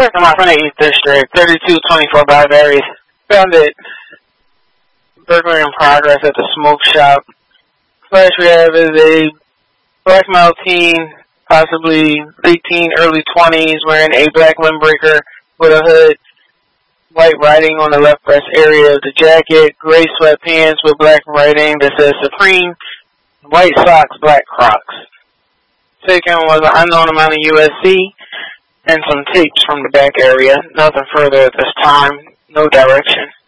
in my 8th district, 3224 Barberries. Found it. Burglary in progress at the smoke shop. Flash we have is a black male teen, possibly late teen, early 20s, wearing a black windbreaker with a hood, white writing on the left breast area of the jacket, gray sweatpants with black writing that says Supreme, white socks, black Crocs. Taken was an unknown amount of USC and some tapes from the back area. Nothing further at this time. No direction.